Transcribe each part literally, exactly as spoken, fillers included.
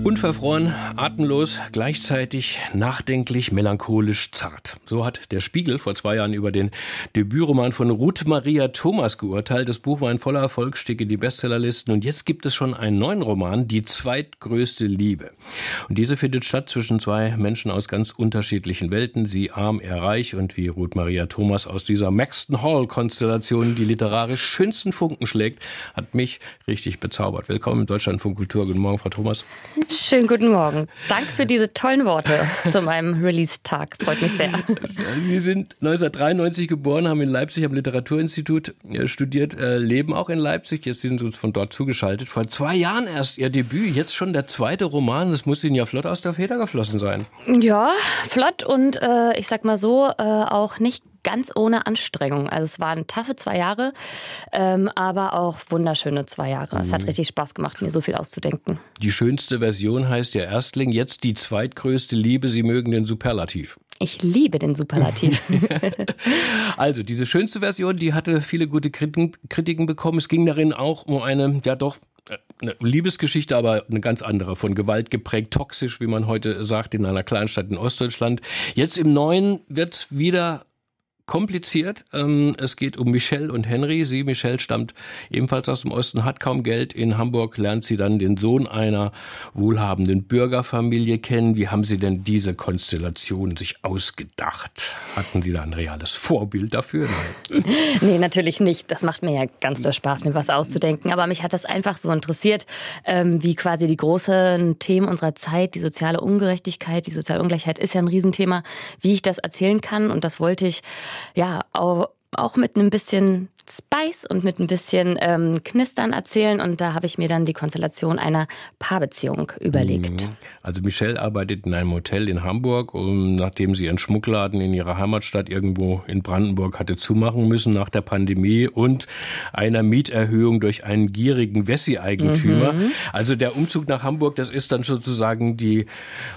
Unverfroren, atemlos, gleichzeitig nachdenklich, melancholisch, zart. So hat der Spiegel vor zwei Jahren über den Debütroman von Ruth Maria Thomas geurteilt. Das Buch war ein voller Erfolg, stieg in die Bestsellerlisten. Und jetzt gibt es schon einen neuen Roman, Die zweitgrößte Liebe. Und diese findet statt zwischen zwei Menschen aus ganz unterschiedlichen Welten. Sie arm, er reich. Und wie Ruth Maria Thomas aus dieser Maxton Hall-Konstellation die literarisch schönsten Funken schlägt, hat mich richtig bezaubert. Willkommen im Deutschlandfunk Kultur. Guten Morgen, Frau Thomas. Schönen guten Morgen. Danke für diese tollen Worte zu meinem Release-Tag. Freut mich sehr. Sie sind neunzehnhundertdreiundneunzig geboren, haben in Leipzig am Literaturinstitut studiert, leben auch in Leipzig. Jetzt sind Sie uns von dort zugeschaltet. Vor zwei Jahren erst Ihr Debüt, jetzt schon der zweite Roman. Das muss Ihnen ja flott aus der Feder geflossen sein. Ja, flott und äh, ich sag mal so, äh, auch nicht ganz ohne Anstrengung. Also es waren taffe zwei Jahre, ähm, aber auch wunderschöne zwei Jahre. Es hat richtig Spaß gemacht, mir so viel auszudenken. Die schönste Version heißt ja Erstling, jetzt die zweitgrößte Liebe. Sie mögen den Superlativ. Ich liebe den Superlativ. Also diese schönste Version, die hatte viele gute Kritiken, Kritiken bekommen. Es ging darin auch um eine, ja doch, eine Liebesgeschichte, aber eine ganz andere, von Gewalt geprägt, toxisch, wie man heute sagt, in einer Kleinstadt in Ostdeutschland. Jetzt im Neuen wird's wieder kompliziert. Es geht um Michelle und Henry. Sie, Michelle, stammt ebenfalls aus dem Osten, hat kaum Geld. In Hamburg lernt sie dann den Sohn einer wohlhabenden Bürgerfamilie kennen. Wie haben Sie denn diese Konstellation sich ausgedacht? Hatten Sie da ein reales Vorbild dafür? Nein. Nee, natürlich nicht. Das macht mir ja ganz doll Spaß, mir was auszudenken. Aber mich hat das einfach so interessiert, wie quasi die großen Themen unserer Zeit, die soziale Ungerechtigkeit, die soziale Ungleichheit ist ja ein Riesenthema, wie ich das erzählen kann. Und das wollte ich ja, auch, auch mit einem bisschen Spice und mit ein bisschen ähm, Knistern erzählen. Und da habe ich mir dann die Konstellation einer Paarbeziehung überlegt. Also Michelle arbeitet in einem Hotel in Hamburg, und nachdem sie ihren Schmuckladen in ihrer Heimatstadt irgendwo in Brandenburg hatte zumachen müssen nach der Pandemie und einer Mieterhöhung durch einen gierigen Wessi-Eigentümer. Mhm. Also der Umzug nach Hamburg, das ist dann sozusagen die,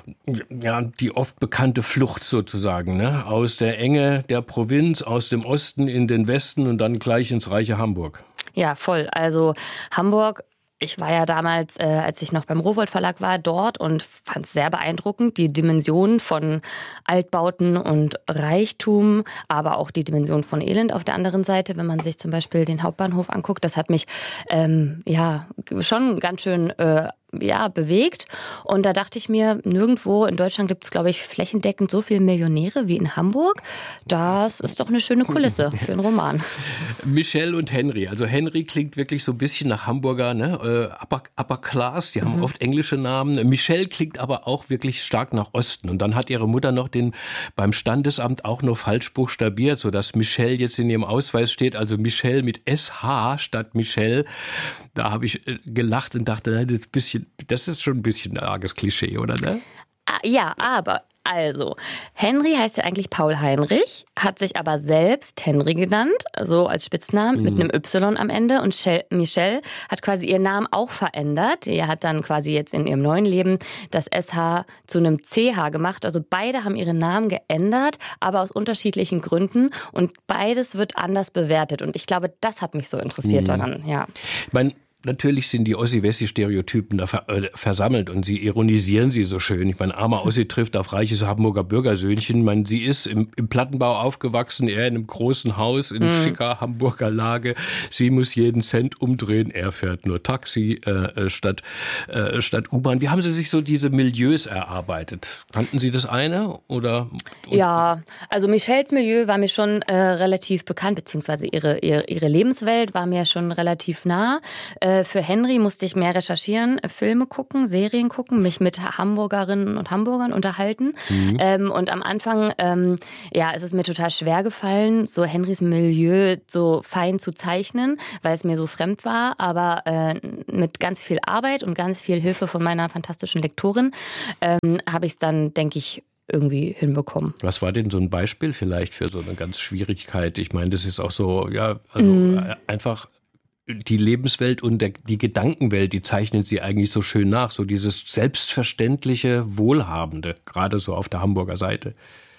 ja, die oft bekannte Flucht sozusagen, ne? Aus der Enge der Provinz, aus dem Osten in den Westen und dann gleich ins reiche Hamburg. Ja, voll. Also Hamburg, ich war ja damals, äh, als ich noch beim Rowohlt Verlag war, dort und fand es sehr beeindruckend, die Dimension von Altbauten und Reichtum, aber auch die Dimension von Elend auf der anderen Seite, wenn man sich zum Beispiel den Hauptbahnhof anguckt. Das hat mich ähm, ja schon ganz schön äh, ja, bewegt. Und da dachte ich mir, nirgendwo in Deutschland gibt es, glaube ich, flächendeckend so viele Millionäre wie in Hamburg. Das ist doch eine schöne Kulisse für einen Roman. Michelle und Henry. Also Henry klingt wirklich so ein bisschen nach Hamburger, ne? Äh, upper, upper Class, die haben mhm. oft englische Namen. Michelle klingt aber auch wirklich stark nach Osten. Und dann hat ihre Mutter noch den beim Standesamt auch noch falsch buchstabiert, sodass Michelle jetzt in ihrem Ausweis steht, also Michelle mit S H statt Michelle. Da habe ich gelacht und dachte, das ist ein bisschen Das ist schon ein bisschen ein arges Klischee, oder ne? Ja, aber also, Henry heißt ja eigentlich Paul Heinrich, hat sich aber selbst Henry genannt, so als Spitznamen, mhm. mit einem Y am Ende. Und Michelle hat quasi ihren Namen auch verändert. Die hat dann quasi jetzt in ihrem neuen Leben das S H zu einem C H gemacht. Also beide haben ihren Namen geändert, aber aus unterschiedlichen Gründen. Und beides wird anders bewertet. Und ich glaube, das hat mich so interessiert mhm. daran, ja. Ich meine, natürlich sind die Ossi-Wessi-Stereotypen da ver- äh, versammelt und sie ironisieren sie so schön. Ich meine, armer Ossi trifft auf reiches Hamburger Bürgersöhnchen. Ich meine, sie ist im, im Plattenbau aufgewachsen, er in einem großen Haus in mhm. schicker Hamburger Lage. Sie muss jeden Cent umdrehen, er fährt nur Taxi äh, statt, äh, statt U-Bahn. Wie haben Sie sich so diese Milieus erarbeitet? Kannten Sie das eine? Oder? Ja, also Michelles Milieu war mir schon äh, relativ bekannt, beziehungsweise ihre, ihre, ihre Lebenswelt war mir schon relativ nah. Äh, Für Henry musste ich mehr recherchieren, Filme gucken, Serien gucken, mich mit Hamburgerinnen und Hamburgern unterhalten. Mhm. Ähm, und am Anfang ähm, ja, ist es mir total schwer gefallen, so Henrys Milieu so fein zu zeichnen, weil es mir so fremd war. Aber äh, mit ganz viel Arbeit und ganz viel Hilfe von meiner fantastischen Lektorin ähm, habe ich es dann, denke ich, irgendwie hinbekommen. Was war denn so ein Beispiel vielleicht für so eine ganz Schwierigkeit? Ich meine, das ist auch so, ja, also mhm. einfach die Lebenswelt und der, die Gedankenwelt, die zeichnet sie eigentlich so schön nach. So dieses selbstverständliche, Wohlhabende, gerade so auf der Hamburger Seite.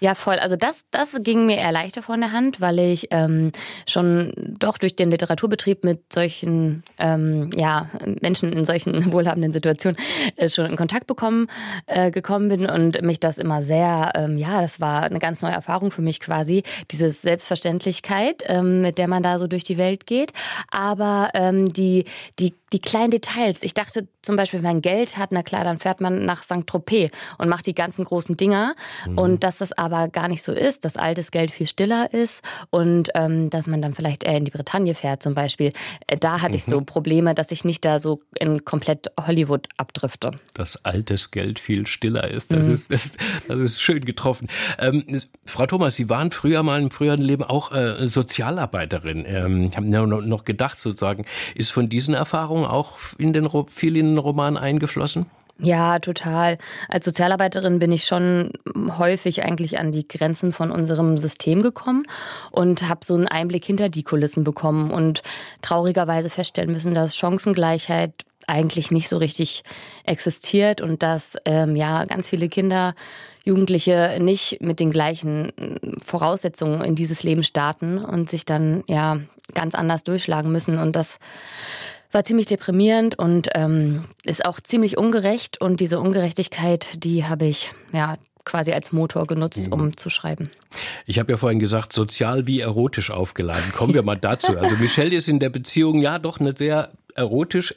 Ja, voll. Also das, das ging mir eher leichter von der Hand, weil ich ähm, schon doch durch den Literaturbetrieb mit solchen ähm, ja, Menschen in solchen wohlhabenden Situationen äh, schon in Kontakt bekommen, äh, gekommen bin und mich das immer sehr, ähm, ja, das war eine ganz neue Erfahrung für mich quasi, diese Selbstverständlichkeit, ähm, mit der man da so durch die Welt geht. Aber ähm, die, die, die kleinen Details, ich dachte zum Beispiel, wenn man Geld hat, na klar, dann fährt man nach Sankt Tropez und macht die ganzen großen Dinger mhm. und dass das aber gar nicht so ist, dass altes Geld viel stiller ist und ähm, dass man dann vielleicht eher in die Bretagne fährt zum Beispiel. Äh, da hatte mhm. ich so Probleme, dass ich nicht da so in komplett Hollywood abdrifte. Dass altes Geld viel stiller ist, das, mhm. ist, das, das ist schön getroffen. Ähm, Frau Thomas, Sie waren früher mal im früheren Leben auch äh, Sozialarbeiterin. Ähm, ich habe noch gedacht sozusagen, ist von diesen Erfahrungen auch in den, viel in den Roman eingeflossen? Ja, total. Als Sozialarbeiterin bin ich schon häufig eigentlich an die Grenzen von unserem System gekommen und habe so einen Einblick hinter die Kulissen bekommen und traurigerweise feststellen müssen, dass Chancengleichheit eigentlich nicht so richtig existiert und dass ähm, ja ganz viele Kinder, Jugendliche nicht mit den gleichen Voraussetzungen in dieses Leben starten und sich dann ja ganz anders durchschlagen müssen und das war ziemlich deprimierend und ähm, ist auch ziemlich ungerecht. Und diese Ungerechtigkeit, die habe ich ja quasi als Motor genutzt, um mhm. zu schreiben. Ich habe ja vorhin gesagt, sozial wie erotisch aufgeladen. Kommen wir mal dazu. Also Michelle ist in der Beziehung ja doch eine sehr erotisch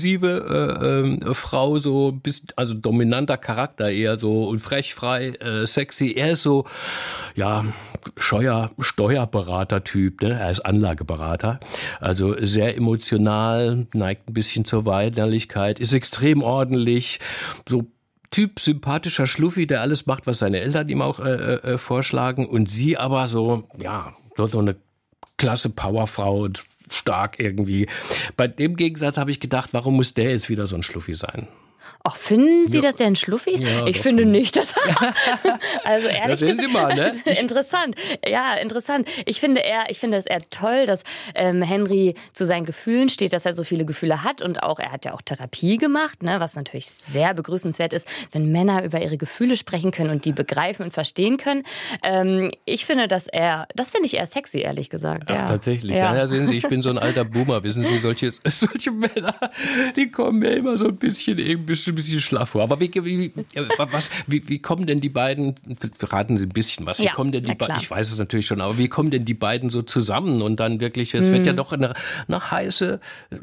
intensive äh, äh, Frau, so bis, also dominanter Charakter, eher so frech, frei, äh, sexy. Er ist so, ja, scheuer Steuerberater-Typ, ne? Er ist Anlageberater, also sehr emotional, neigt ein bisschen zur Weinerlichkeit, ist extrem ordentlich, so Typ sympathischer Schluffi, der alles macht, was seine Eltern ihm auch äh, äh, vorschlagen, und sie aber so, ja, so eine klasse Powerfrau, stark irgendwie. Bei dem Gegensatz habe ich gedacht, warum muss der jetzt wieder so ein Schluffi sein? Ach, finden Sie, ja. dass er ein Schluffi ist? Ja, ich finde schon. Nicht. Dass also ehrlich, das sehen Sie mal, ne? Interessant. Ja, interessant. Ich finde eher, ich finde es eher toll, dass ähm, Henry zu seinen Gefühlen steht, dass er so viele Gefühle hat und auch, er hat ja auch Therapie gemacht, ne, was natürlich sehr begrüßenswert ist, wenn Männer über ihre Gefühle sprechen können und die begreifen und verstehen können. Ähm, ich finde, dass er, das finde ich eher sexy, ehrlich gesagt. Ach, ja. tatsächlich. Ja. Ja, sehen Sie, ich bin so ein alter Boomer, wissen Sie, solche, solche Männer, die kommen mir immer so ein bisschen irgendwie ein bisschen schlaff vor. Aber wie, wie, was, wie, wie kommen denn die beiden, verraten Sie ein bisschen was, wie ja, kommen denn die beiden, ich weiß es natürlich schon, aber wie kommen denn die beiden so zusammen und dann wirklich, es hm. wird ja doch eine, eine heiße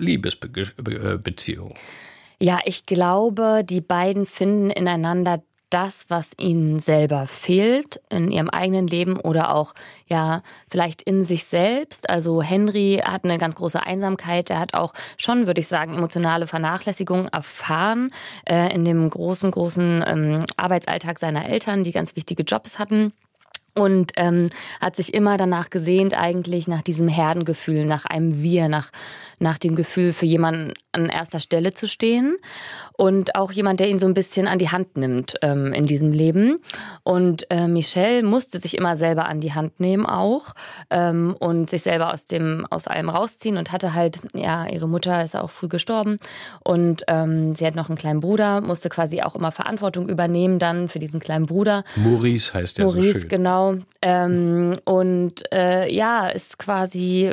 Liebesbeziehung. Ja, ich glaube, die beiden finden ineinander das, was ihnen selber fehlt in ihrem eigenen Leben oder auch ja vielleicht in sich selbst. Also Henry hat eine ganz große Einsamkeit. Er hat auch schon, würde ich sagen, emotionale Vernachlässigung erfahren äh, in dem großen, großen ähm, Arbeitsalltag seiner Eltern, die ganz wichtige Jobs hatten. Und ähm, hat sich immer danach gesehnt, eigentlich nach diesem Herdengefühl, nach einem Wir, nach, nach dem Gefühl, für jemanden an erster Stelle zu stehen. Und auch jemand, der ihn so ein bisschen an die Hand nimmt ähm, in diesem Leben. Und äh, Michelle musste sich immer selber an die Hand nehmen auch ähm, und sich selber aus dem aus allem rausziehen und hatte halt, ja, ihre Mutter ist auch früh gestorben und ähm, sie hat noch einen kleinen Bruder, musste quasi auch immer Verantwortung übernehmen dann für diesen kleinen Bruder. Maurice heißt der. Maurice, so schön. Genau. Ähm, und äh, ja, ist quasi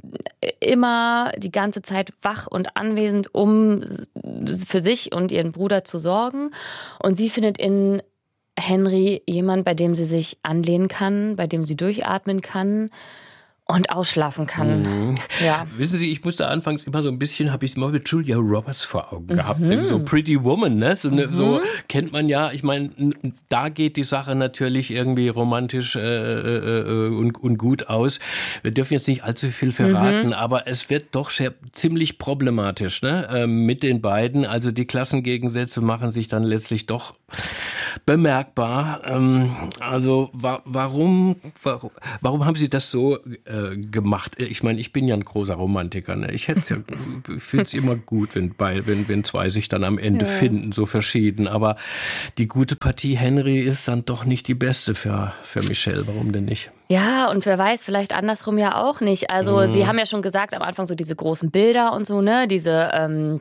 immer die ganze Zeit wach und anwesend, um für sich und ihren Bruder zu sorgen. Und sie findet in Henry jemand, bei dem sie sich anlehnen kann, bei dem sie durchatmen kann und ausschlafen kann. Mhm. Ja. Wissen Sie, ich musste anfangs immer so ein bisschen, habe ich es mal mit Julia Roberts vor Augen gehabt. Mhm. So Pretty Woman, ne? So, ne, mhm. so kennt man ja. Ich meine, da geht die Sache natürlich irgendwie romantisch äh, äh, und, und gut aus. Wir dürfen jetzt nicht allzu viel verraten, mhm. aber es wird doch sehr, ziemlich problematisch, ne? Ähm, mit den beiden. Also die Klassengegensätze machen sich dann letztlich doch bemerkbar. Ähm, also wa- warum, warum, warum haben Sie das so äh, gemacht? Ich meine, ich bin ja ein großer Romantiker. Ne? Ich hätte es ja, finde es immer gut, wenn, bei, wenn, wenn zwei sich dann am Ende ja. finden, so verschieden. Aber die gute Partie Henry ist dann doch nicht die beste für, für Michelle. Warum denn nicht? Ja, und wer weiß, vielleicht andersrum ja auch nicht. Also mhm. Sie haben ja schon gesagt am Anfang so diese großen Bilder und so, ne, diese ähm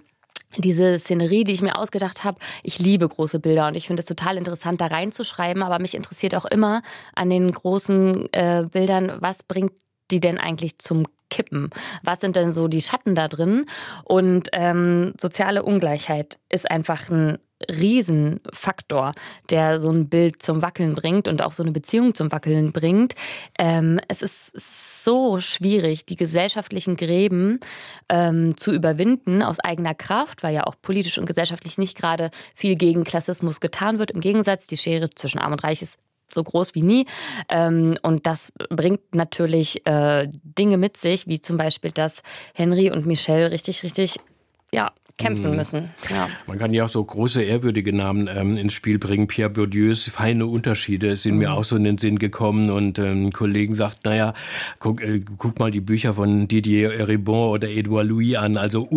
diese Szenerie, die ich mir ausgedacht habe, ich liebe große Bilder und ich finde es total interessant, da reinzuschreiben, aber mich interessiert auch immer an den großen äh, Bildern, was bringt die denn eigentlich zum Kippen? Was sind denn so die Schatten da drin? Und ähm, soziale Ungleichheit ist einfach ein Riesenfaktor, der so ein Bild zum Wackeln bringt und auch so eine Beziehung zum Wackeln bringt. Ähm, es ist so schwierig, die gesellschaftlichen Gräben ähm, zu überwinden aus eigener Kraft, weil ja auch politisch und gesellschaftlich nicht gerade viel gegen Klassismus getan wird. Im Gegensatz, die Schere zwischen Arm und Reich ist so groß wie nie. Und das bringt natürlich Dinge mit sich, wie zum Beispiel, dass Henry und Michelle richtig, richtig, ja, kämpfen müssen. Ja. Man kann ja auch so große, ehrwürdige Namen ähm, ins Spiel bringen. Pierre Bourdieus feine Unterschiede sind mhm. mir auch so in den Sinn gekommen. Und ähm, ein Kollegen sagt, naja, guck, äh, guck mal die Bücher von Didier Eribon oder Edouard Louis an. Also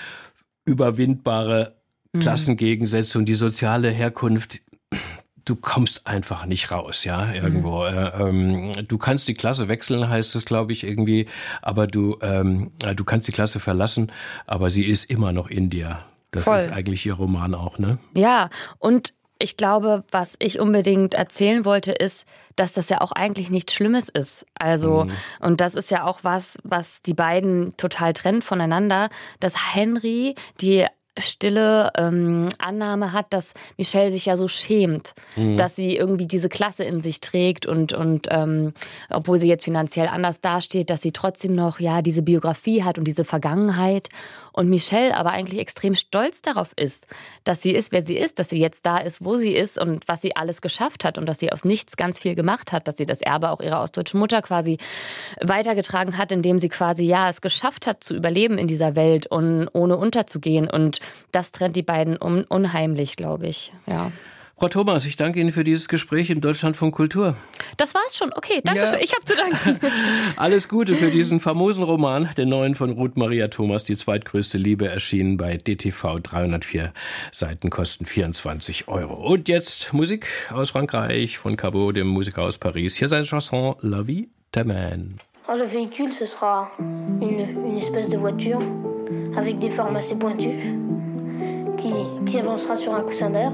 unüberwindbare mhm. Klassengegensätze und die soziale Herkunft. Du kommst einfach nicht raus, ja, irgendwo. Mhm. Ähm, du kannst die Klasse wechseln, heißt es, glaube ich, irgendwie, aber du, ähm, du kannst die Klasse verlassen, aber sie ist immer noch in dir. Das Voll. Ist eigentlich ihr Roman auch, ne? Ja, und ich glaube, was ich unbedingt erzählen wollte, ist, dass das ja auch eigentlich nichts Schlimmes ist. Also, mhm. und das ist ja auch was, was die beiden total trennt voneinander, dass Henry die stille ähm, Annahme hat, dass Michelle sich ja so schämt, mhm. dass sie irgendwie diese Klasse in sich trägt und, und ähm, obwohl sie jetzt finanziell anders dasteht, dass sie trotzdem noch ja diese Biografie hat und diese Vergangenheit. Und Michelle aber eigentlich extrem stolz darauf ist, dass sie ist, wer sie ist, dass sie jetzt da ist, wo sie ist und was sie alles geschafft hat und dass sie aus nichts ganz viel gemacht hat, dass sie das Erbe auch ihrer ostdeutschen Mutter quasi weitergetragen hat, indem sie quasi ja es geschafft hat zu überleben in dieser Welt und ohne unterzugehen. Und das trennt die beiden un- unheimlich, glaube ich. Ja. Frau Thomas, ich danke Ihnen für dieses Gespräch im Deutschlandfunk Kultur. Das war's schon. Okay, danke schön. Ja. Ich habe zu danken. Alles Gute für diesen famosen Roman, den neuen von Ruth Maria Thomas, Die zweitgrößte Liebe, erschienen bei D T V. dreihundertvier Seiten, kosten vierundzwanzig Euro. Und jetzt Musik aus Frankreich von Cabot, dem Musiker aus Paris. Hier seine Chanson La Vie d'Amen. Oh, le véhicule, ce sera une, une espèce de voiture avec des formes assez pointues qui, qui avancera sur un coussin d'air.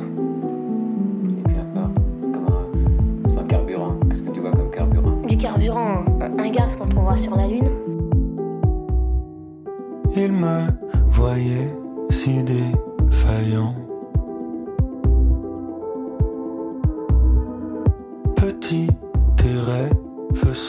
Du carburant, un, un gaz qu'on trouvera sur la Lune. Il me voyait si défaillant, petit